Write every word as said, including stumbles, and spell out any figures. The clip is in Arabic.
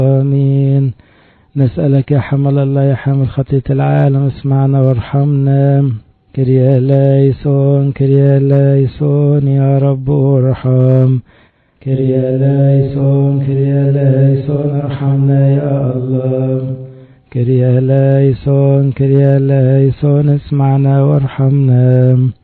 آمين. نسألك يا حمل الله يا حامل خطية العالم اسمعنا وارحمنا. كريا ليسون كريا ليسون يا رب ارحم. كريا ليسون كريا ليسون ارحمنا يا الله. كريا ليسون كريا ليسون اسمعنا وارحمنا.